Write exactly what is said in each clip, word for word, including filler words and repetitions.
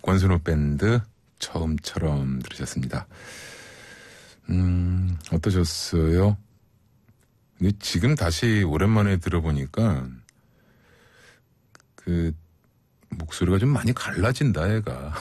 권순우 밴드 처음처럼 들으셨습니다. 음, 어떠셨어요? 근데 지금 다시 오랜만에 들어보니까 그 목소리가 좀 많이 갈라진다, 얘가.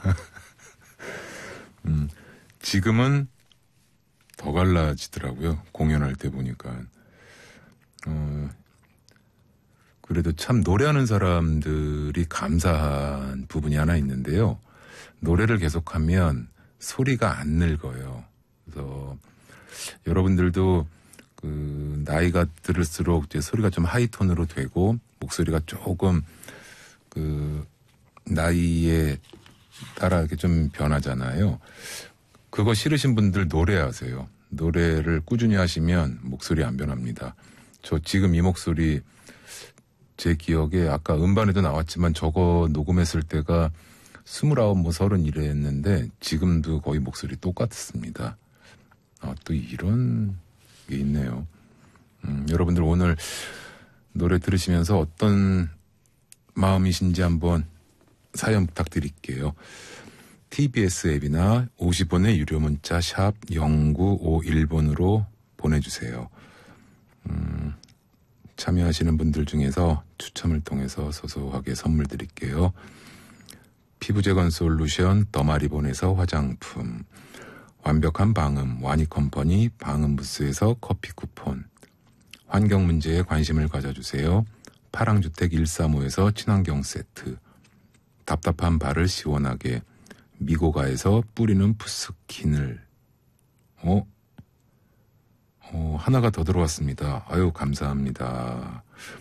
음, 지금은 더 갈라지더라고요. 공연할 때 보니까. 어, 그래도 참 노래하는 사람들이 감사한 부분이 하나 있는데요. 노래를 계속하면 소리가 안 늙어요. 그래서 여러분들도 그 나이가 들을수록 이제 소리가 좀 하이톤으로 되고 목소리가 조금 그 나이에 따라 이렇게 좀 변하잖아요. 그거 싫으신 분들 노래하세요. 노래를 꾸준히 하시면 목소리 안 변합니다. 저 지금 이 목소리 제 기억에 아까 음반에도 나왔지만 저거 녹음했을 때가 스물아홉 뭐 서른 이랬는데 지금도 거의 목소리 똑같습니다. 아, 또 이런 게 있네요. 음, 여러분들 오늘 노래 들으시면서 어떤 마음이신지 한번 사연 부탁드릴게요. 티비에스 앱이나 오십 원의 유료 문자 샵 공구오일 번으로 보내주세요. 음, 참여하시는 분들 중에서 추첨을 통해서 소소하게 선물 드릴게요. 피부재건 솔루션 더마리본에서 화장품, 완벽한 방음 와니컴퍼니 방음부스에서 커피 쿠폰, 환경 문제에 관심을 가져주세요. 파랑주택 일삼오에서 친환경 세트, 답답한 발을 시원하게 미고가에서 뿌리는 푸스킨을, 어? 어, 하나가 더 들어왔습니다. 아유, 감사합니다.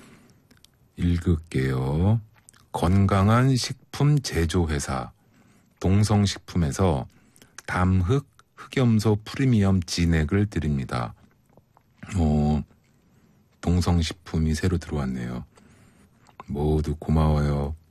읽을게요. 건강한 식품 제조회사 동성식품에서 담흑 흑염소 프리미엄 진액을 드립니다. 어, 동성식품이 새로 들어왔네요. 모두 고마워요.